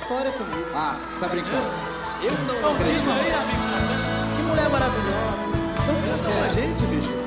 história comigo. Ah, você tá brincando. Eu não acredito. Diz aí, amigo. Que mulher maravilhosa. Dá um beijão na gente, bicho.